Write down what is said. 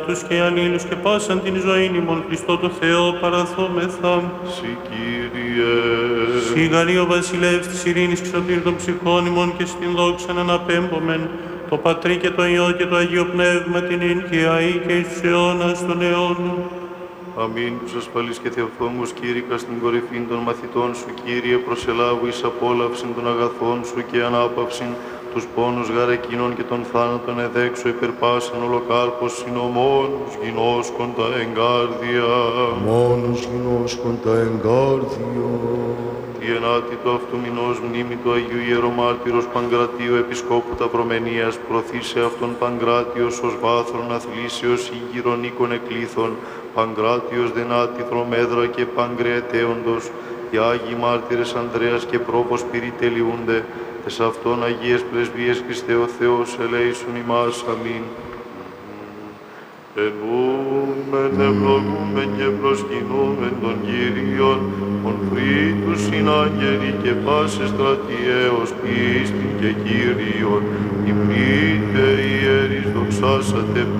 τους και αλλήλους και πάσαν την ζωήν ημών Χριστό το Θεό παραθόμεθα. Συ Κύριε. Συ γαρί ο βασιλεύς της ειρήνης ξωτήρ των ψυχών ημών και στην δόξαν αναπέμπομεν, το Πατρί και το Υιό και το Αγίο Πνεύμα την ίν και αεί και εις τους αιώνας των αιώνων. Αμήν τους ασφαλείς και θεοφθόμους Κύρικα στην κορυφήν των μαθητών σου, Κύριε, προσελάβου εις απόλαυσιν των αγαθών σου και ανάπαυσιν τους πόνους γαρεκίνων και των θάνατων εδέξω υπερπάσαν ολοκάρπος συνομόνους γινώσκον τα εγκάρδια. Μόνος γινώσκον τα εγκάρδια. Η ενάτη του αυτού μηνός μνήμη του Αγίου Ιερομάρτυρος Παγκρατίου Επισκόπου Ταυρομενίας προθήσε αυτόν Παγκράτιος ως βάθρον αθλήσεως ήγυρον οίκων εκλήθων, Παγκράτιος δενάτη θρομέδρα και Παγκρεαιτέοντος, οι Άγιοι Μάρτυρες Ανδρέας και Πρόπος Πυρή τελειούνται, τες αυτών Αγίες Πρεσβείες Χριστέ ο Θεός ελέησον ημάς. Αμήν. Ενούμεν, ευλογούμεν και προσκυνούμεν τον Κύριον, τον φρύτους συνάγγελοι και πάσες στρατιέως πίστην και Κύριον, ημνείτε ιερείς δοξάσατε